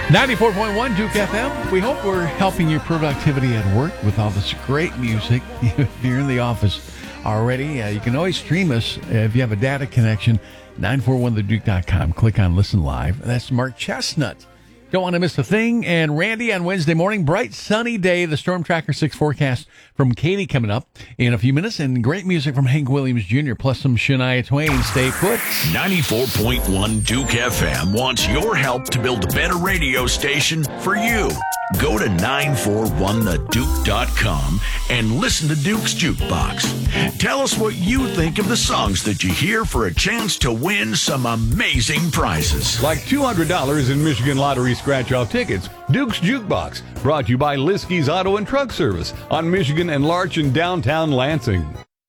94.1 Duke FM. We hope we're helping your productivity at work with all this great music. If you're in the office already, you can always stream us if you have a data connection. 941theduke.com. Click on Listen Live. That's Mark Chestnut. Don't want to miss a thing. And Randy on Wednesday morning, bright sunny day. The Storm Tracker 6 forecast from Katie coming up in a few minutes. And great music from Hank Williams Jr. plus some Shania Twain. Stay put. 94.1 Duke FM wants your help to build a better radio station for you. Go to 941theduke.com and listen to Duke's Jukebox. Tell us what you think of the songs that you hear for a chance to win some amazing prizes. Like $200 in Michigan Lottery scratch-off tickets. Duke's Jukebox, brought to you by Liskey's Auto and Truck Service on Michigan and Larch in downtown Lansing.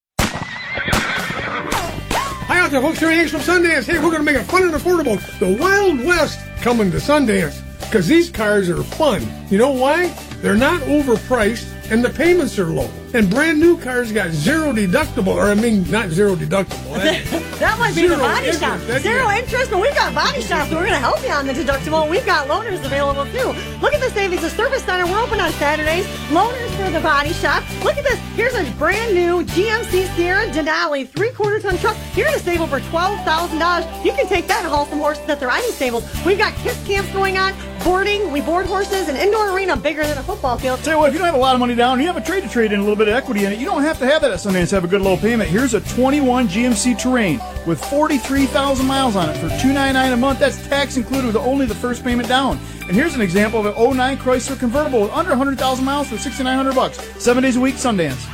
Hi out there, folks. Here Hanks from Sundance. Hey, we're going to make it fun and affordable. The Wild West coming to Sundance. Because these cars are fun. You know why? They're not overpriced and the payments are low. And brand new cars got zero deductible. Or, I mean, not zero deductible. That might be the body shop. Zero interest, but we've got body shops. We're going to help you on the deductible. We've got loaners available, too. Look at the savings. The Service Center, we're open on Saturdays. Loaners for the body shop. Look at this. Here's a brand new GMC Sierra Denali 3/4 ton truck. You're going to save over $12,000. You can take that and haul some horses at the riding stables. We've got kids camps going on, boarding. We board horses, an indoor arena bigger than a football field. Tell you what, if you don't have a lot of money down, you have a trade to trade in a little bit of equity in it. You don't have to have that at Sundance to have a good low payment. Here's a 21 GMC Terrain with 43,000 miles on it for $299 a month. That's tax included with only the first payment down. And here's an example of an 09 Chrysler convertible with under 100,000 miles for $6,900. 7 days a week, Sundance.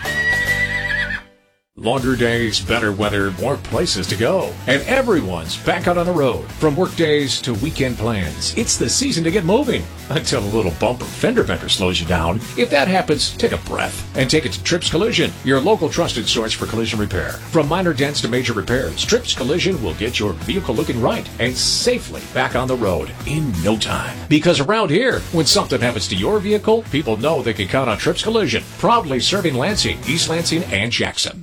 Longer days, better weather, more places to go. And everyone's back out on the road. From work days to weekend plans. It's the season to get moving. Until a little bumper fender bender slows you down. If that happens, take a breath and take it to Trips Collision, your local trusted source for collision repair. From minor dents to major repairs, Trips Collision will get your vehicle looking right and safely back on the road in no time. Because around here, when something happens to your vehicle, people know they can count on Trips Collision. Proudly serving Lansing, East Lansing, and Jackson.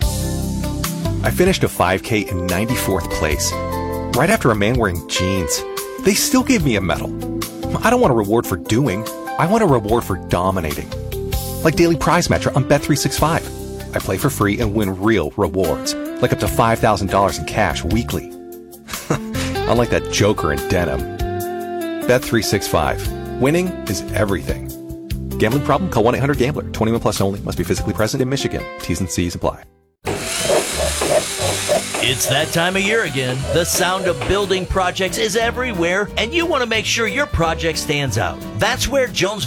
I finished a 5K in 94th place, right after a man wearing jeans. They still gave me a medal. I don't want a reward for doing. I want a reward for dominating. Like Daily Prize Match on Bet365. I play for free and win real rewards, like up to $5,000 in cash weekly. Unlike that joker in denim. Bet365. Winning is everything. Gambling problem? Call 1-800-GAMBLER. 21 plus only. Must be physically present in Michigan. T's and C's apply. It's that time of year again. The sound of building projects is everywhere, and you want to make sure your project stands out. That's where Jones